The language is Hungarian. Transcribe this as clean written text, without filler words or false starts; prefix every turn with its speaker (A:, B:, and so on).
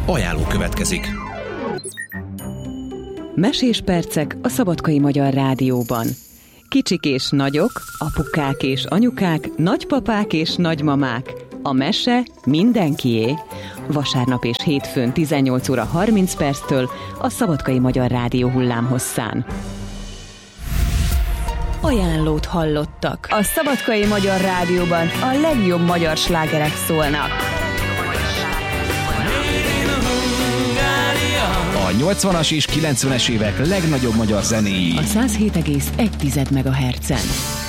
A: Ajánló következik.
B: Mesés percek a Szabadkai Magyar Rádióban. Kicsik és nagyok, apukák és anyukák, nagypapák és nagymamák. A mese mindenkié. Vasárnap és hétfőn 18 óra 30 perctől a Szabadkai Magyar Rádió hullámhosszán. Ajánlót hallottak. A Szabadkai Magyar Rádióban a legjobb magyar slágerek szólnak.
A: A 80-as és 90-es évek legnagyobb magyar zenéi.
B: A 107,1 MHz-en.